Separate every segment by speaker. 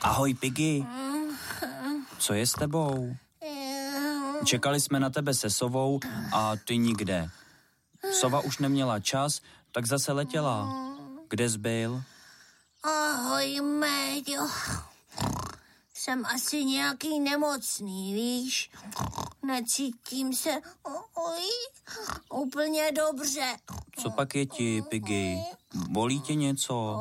Speaker 1: Ahoj, Piggy. Co je s tebou? Čekali jsme na tebe se sovou a ty nikde. Sova už neměla čas, tak zase letěla. Kde jsi byl?
Speaker 2: Ahoj, Méďo. Jsem asi nějaký nemocný, víš? Necítím se úplně dobře.
Speaker 1: Co pak je ti, Piggy? Bolí tě něco?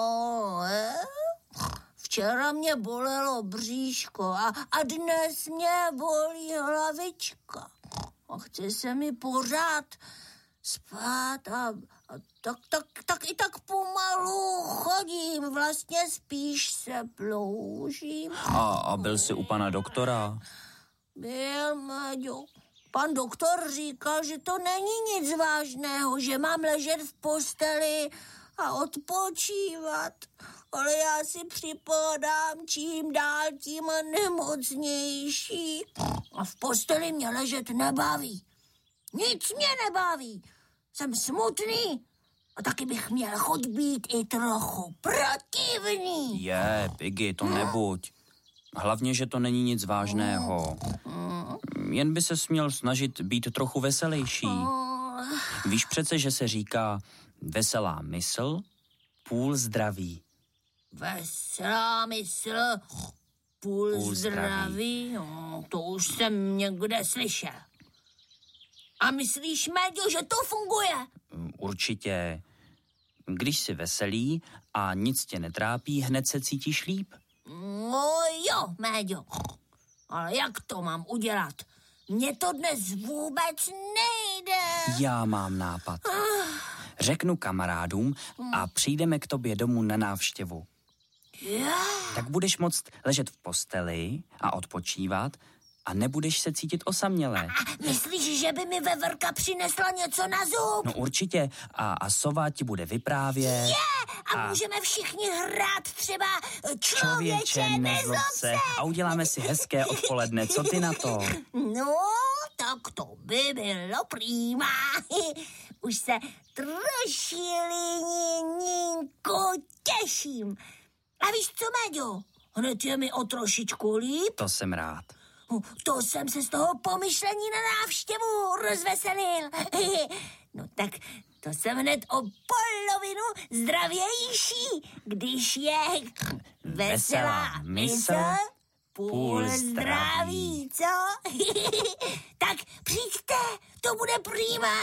Speaker 2: Včera mě bolelo bříško a dnes mě bolí hlavička. A chce se mi pořád spát a tak i tak pomalu chodím, vlastně spíš se ploužím.
Speaker 1: A byl jsi u pana doktora?
Speaker 2: Byl, Maďo. Pan doktor říkal, že to není nic vážného, že mám ležet v posteli a odpočívat. Ale já si připadám čím dál tím nemocnější. A v posteli mě ležet nebaví. Nic mě nebaví. Jsem smutný a taky bych měl chuť být i trochu protivný.
Speaker 1: Piggy, to nebuď. Hlavně, že to není nic vážného. Jen by se směl snažit být trochu veselější. Víš přece, že se říká veselá mysl, půl zdraví.
Speaker 2: Veselá mysl, půl zdraví? No, to už jsem někde slyšel. A myslíš, Méďo, že to funguje?
Speaker 1: Určitě. Když jsi veselý a nic tě netrápí, hned se cítíš líp.
Speaker 2: No jo, Méďo. Ale jak to mám udělat? Mně to dnes vůbec nejde.
Speaker 1: Já mám nápad. Řeknu kamarádům a přijdeme k tobě domů na návštěvu. Tak budeš moct ležet v posteli a odpočívat a nebudeš se cítit osamělé.
Speaker 2: Myslíš, že by mi veverka přinesla něco na zub?
Speaker 1: No určitě. A sova ti bude vyprávět.
Speaker 2: A můžeme všichni hrát třeba Člověče, nezlob se.
Speaker 1: A uděláme si hezké odpoledne. Co ty na to?
Speaker 2: No, tak to by bylo prýma. Už se trošilininku těším. A víš co, Méďo? Hned je mi o trošičku líp.
Speaker 1: To jsem rád.
Speaker 2: To jsem se z toho pomyšlení na návštěvu rozveselil. No tak to jsem hned o polovinu zdravější, když je veselá mysl, půl zdraví, co? Tak přijďte, to bude prýma.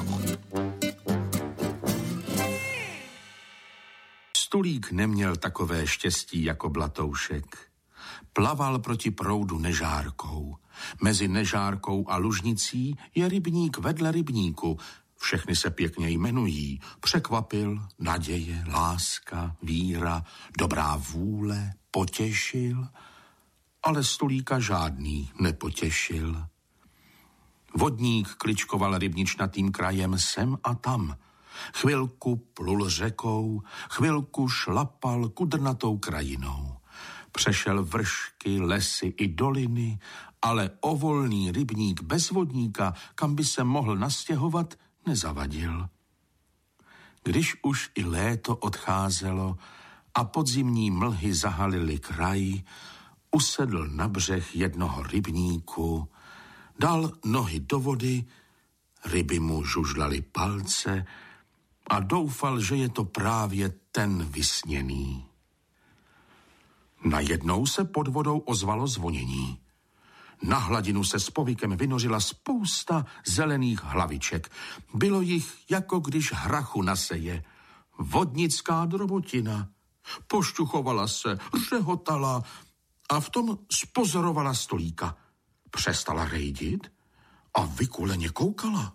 Speaker 3: Stulík neměl takové štěstí jako Blatoušek. Plaval proti proudu nežárkou. Mezi nežárkou a lužnicí je rybník vedle rybníku. Všechny se pěkně jmenují. Překvapil, naděje, láska, víra, dobrá vůle, potěšil. Ale Stulíka žádný nepotěšil. Vodník kličkoval rybničnatým krajem sem a tam. Chvilku plul řekou, chvilku šlapal kudrnatou krajinou. Přešel vršky, lesy i doliny, ale o volný rybník bez vodníka, kam by se mohl nastěhovat, nezavadil. Když už i léto odcházelo a podzimní mlhy zahalily kraj, usedl na břeh jednoho rybníku, dal nohy do vody, ryby mu žužlaly palce a doufal, že je to právě ten vysněný. Najednou se pod vodou ozvalo zvonění. Na hladinu se s povykem vynořila spousta zelených hlaviček. Bylo jich, jako když hrachu naseje. Vodnická drobotina. Pošťuchovala se, řehotala a v tom spozorovala Stolíka. Přestala rejdit a vykuleně koukala.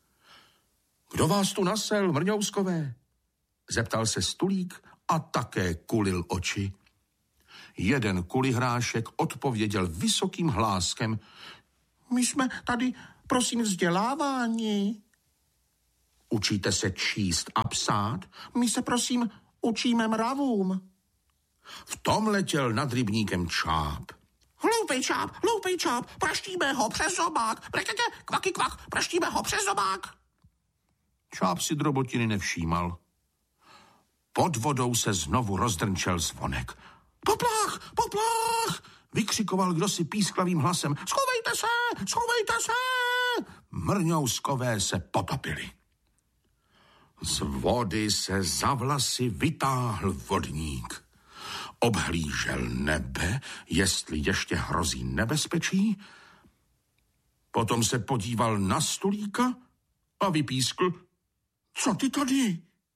Speaker 3: Kdo vás tu nasel, mrňouskové? Zeptal se Stulík a také kulil oči. Jeden kulihrášek odpověděl vysokým hláskem. My jsme tady, prosím, vzděláváni. Učíte se číst a psát? My se, prosím, učíme mravům. V tom letěl nad rybníkem Čáp. Hloupej čáp, praštíme ho přes zobák. Brekete, kvaky kvak, praštíme ho přes zobák. Čáp si drobotiny nevšímal. Pod vodou se znovu rozdrnčel zvonek. Poplach, poplach, vykřikoval kdosi písklavým hlasem. Schovejte se, schovejte se! Mrňouskové se potopili. Z vody se za vlasy vytáhl vodník. Obhlížel nebe, jestli ještě hrozí nebezpečí. Potom se podíval na Stulíka a vypískl. Co ty tady?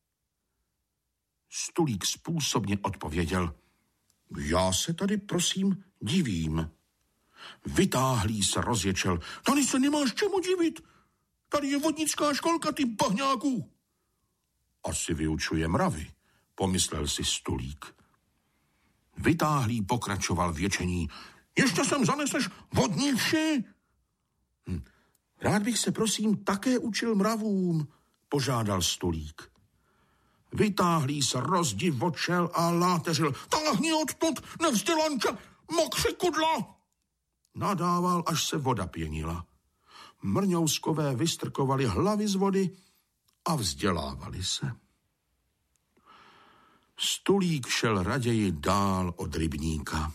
Speaker 3: Stulík způsobně odpověděl. Já se tady, prosím, divím. Vytáhlý se rozječel. Tady se nemáš čemu divit. Tady je vodnická školka, ty bahňáků. Asi vyučuje mravy, pomyslel si Stulík. Vytáhlý pokračoval v ječení. Ještě sem zaneseš vodní vši? Rád bych se, prosím, také učil mravům, požádal Stulík. Vytáhlý se rozdivočel a láteřil. Táhni odtud, nevzdělanče, mokři kudla! Nadával, až se voda pěnila. Mrňouskové vystrkovali hlavy z vody a vzdělávali se. Stulík šel raději dál od rybníka.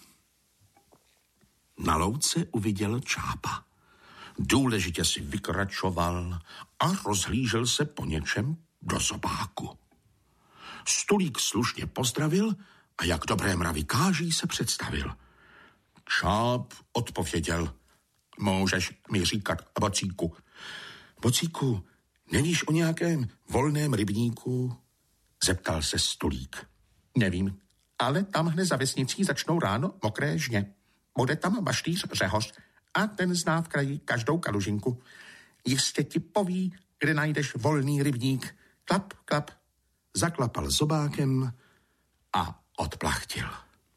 Speaker 3: Na louce uviděl čápa. Důležitě si vykračoval a rozhlížel se po něčem do zobáku. Stulík slušně pozdravil a jak dobré mravy káží se představil. Čáp odpověděl. Můžeš mi říkat, Bocíku. Bocíku, nevíš o nějakém volném rybníku? Zeptal se Stulík. Nevím, ale tamhle za vesnicí začnou ráno mokré žně. Bude tam baštýř Řehoř a ten zná v kraji každou kalužinku. Jistě ti poví, kde najdeš volný rybník. Klap, klap. Zaklapal zobákem a odplachtil.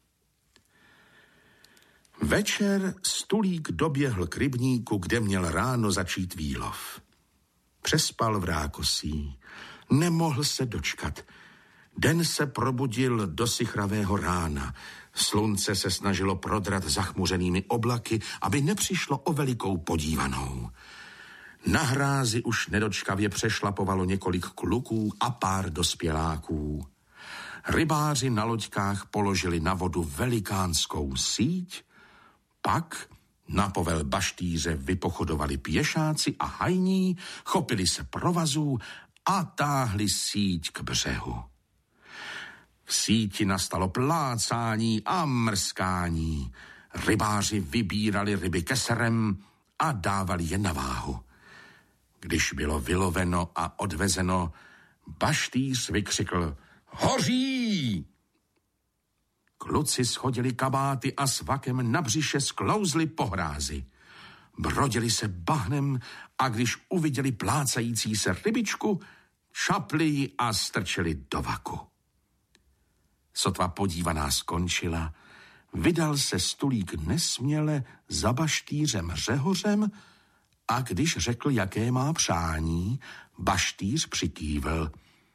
Speaker 3: Večer Stulík doběhl k rybníku, kde měl ráno začít výlov. Přespal v rákosí, nemohl se dočkat. Den se probudil do sichravého rána. Slunce se snažilo prodrat zachmuřenými oblaky, aby nepřišlo o velikou podívanou. Na hrázi už nedočkavě přešlapovalo několik kluků a pár dospěláků. Rybáři na loďkách položili na vodu velikánskou síť, pak na povel baštýře vypochodovali pěšáci a hajní, chopili se provazů a táhli síť k břehu. V síti nastalo plácání a mrskání. Rybáři vybírali ryby keserem a dávali je na váhu. Když bylo vyloveno a odvezeno, baštýř vykřikl hoří! Kluci shodili kabáty a s vakem na břiše sklouzli po hrázi. Brodili se bahnem a když uviděli plácající se rybičku, čapli ji a strčili do vaku. Sotva podívaná skončila, vydal se Stulík nesměle za baštýřem Řehořem a když řekl, jaké má přání, baštýř přikývl.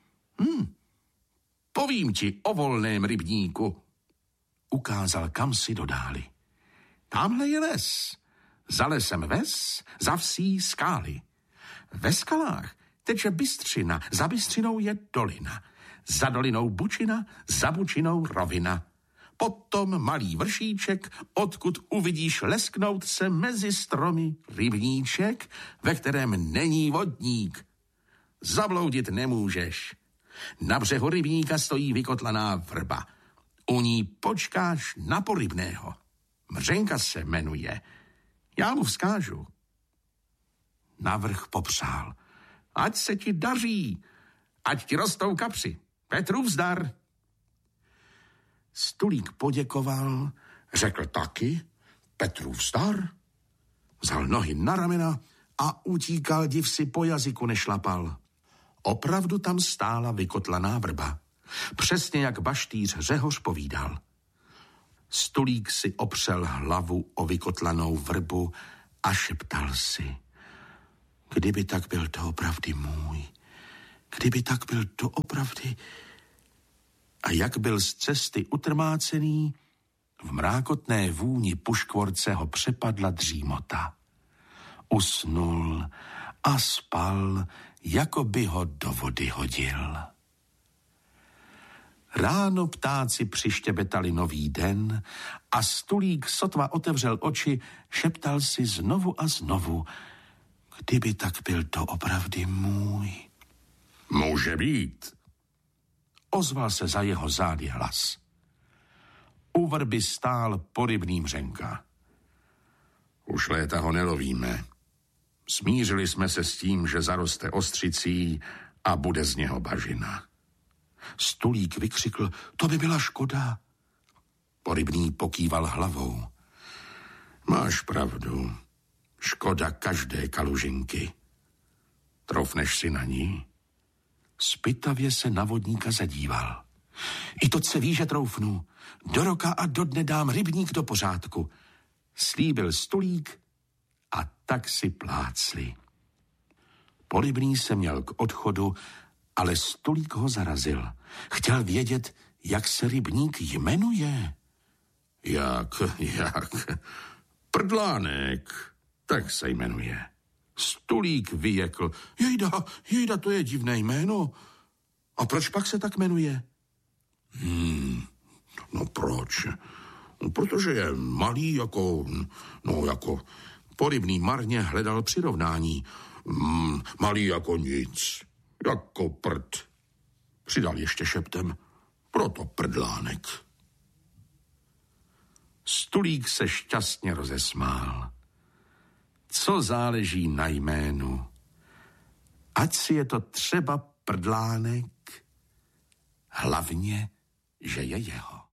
Speaker 3: Povím ti o volném rybníku. Ukázal, kam si dodáli. Tamhle je les. Za lesem ves, za vsí skály. Ve skalách teče bystřina, za bystřinou je dolina. Za dolinou bučina, za bučinou rovina. Potom malý vršíček, odkud uvidíš lesknout se mezi stromy rybníček, ve kterém není vodník. Zabloudit nemůžeš. Na břehu rybníka stojí vykotlaná vrba. U ní počkáš na porybného. Mřenka se jmenuje. Já mu vzkážu. Navrch popřál. Ať se ti daří, ať ti rostou kapři. Petrův zdar. Stulík poděkoval, řekl taky Petrův zdar. Vzal nohy na ramena a utíkal, div si po jazyku nešlapal. Opravdu tam stála vykotlaná vrba. Přesně jak baštýř Řehoř povídal. Stulík si opřel hlavu o vykotlanou vrbu a šeptal si. Kdyby tak byl doopravdy můj, kdyby tak byl doopravdy. A jak byl z cesty utrmácený, v mrákotné vůni puškvorce ho přepadla dřímota. Usnul a spal, jako by ho do vody hodil. Ráno ptáci přištěbetali nový den a Stulík sotva otevřel oči, šeptal si znovu a znovu: kdyby tak byl to opravdu můj.
Speaker 4: Může být.
Speaker 3: Ozval se za jeho zády hlas. U vrby stál porybný Mřenka.
Speaker 4: Už léta ho nelovíme. Smířili jsme se s tím, že zaroste ostřicí a bude z něho bažina.
Speaker 3: Stulík vykřikl: to by byla škoda. Porybný pokýval hlavou.
Speaker 4: Máš pravdu. Škoda každé kalužinky. Troufneš si na ní?
Speaker 3: Zpytavě se na vodníka zadíval. I to se ví, že troufnu. Do roka a do dne dám rybník do pořádku. Slíbil Stulík a tak si plácli. Porybný se měl k odchodu, ale Stulík ho zarazil. Chtěl vědět, jak se rybník jmenuje.
Speaker 4: Jak? Prdlánek, tak se jmenuje.
Speaker 3: Stulík vyjekl: jejda, to je divné jméno. A proč pak se tak jmenuje?
Speaker 4: No proč? No, protože je malý jako
Speaker 3: Porybný marně hledal přirovnání.
Speaker 4: Malý jako nic, jako prd.
Speaker 3: Přidal ještě šeptem: proto prdlánek. Stulík se šťastně rozesmál. Co záleží na jménu? Ať si je to třeba prdlánek, hlavně, že je jeho.